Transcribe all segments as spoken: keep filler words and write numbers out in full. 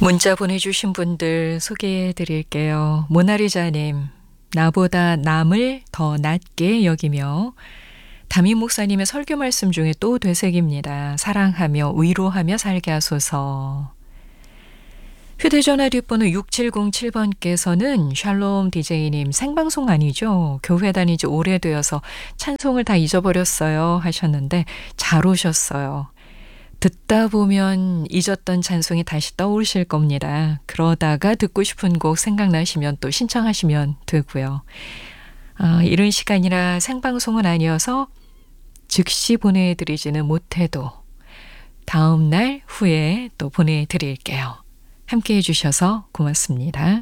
문자 보내주신 분들 소개해 드릴게요. 모나리자님, 나보다 남을 더 낮게 여기며 담임 목사님의 설교 말씀 중에 또 되새깁니다. 사랑하며 위로하며 살게 하소서. 휴대전화 뒷번호 육칠공칠 번께서는 샬롬 디제이님 생방송 아니죠? 교회 다니지 오래되어서 찬송을 다 잊어버렸어요 하셨는데 잘 오셨어요. 듣다 보면 잊었던 찬송이 다시 떠오르실 겁니다. 그러다가 듣고 싶은 곡 생각나시면 또 신청하시면 되고요. 아, 이런 시간이라 생방송은 아니어서 즉시 보내드리지는 못해도 다음 날 후에 또 보내드릴게요. 함께해 주셔서 고맙습니다.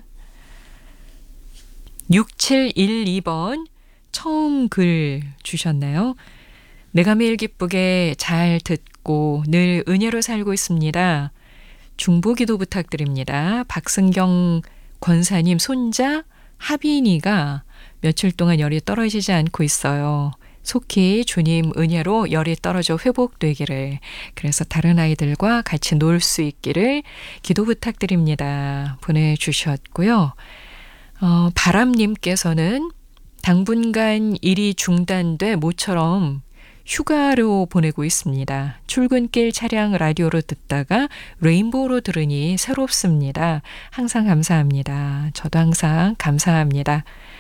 육칠일이 번 처음 글 주셨나요? 내가 매일 기쁘게 잘 듣고 늘 은혜로 살고 있습니다. 중보기도 부탁드립니다. 박승경 권사님 손자 하빈이가 며칠 동안 열이 떨어지지 않고 있어요. 속히 주님 은혜로 열이 떨어져 회복되기를, 그래서 다른 아이들과 같이 놀 수 있기를 기도 부탁드립니다. 보내주셨고요. 어, 바람님께서는 당분간 일이 중단돼 모처럼 휴가로 보내고 있습니다. 출근길 차량 라디오로 듣다가 레인보우로 들으니 새롭습니다. 항상 감사합니다. 저도 항상 감사합니다.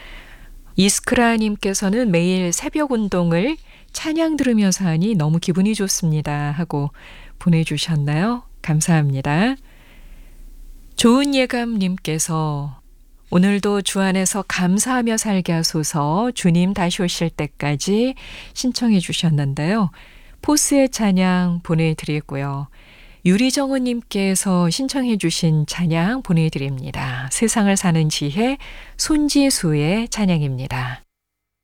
이스크라님께서는 매일 새벽 운동을 찬양 들으면서 하니 너무 기분이 좋습니다 하고 보내주셨나요? 감사합니다. 좋은 예감님께서 오늘도 주 안에서 감사하며 살게 하소서, 주님 다시 오실 때까지 신청해 주셨는데요. 포스의 찬양 보내드리고요. 유리정우님께서 신청해 주신 찬양 보내드립니다. 세상을 사는 지혜 손지수의 찬양입니다.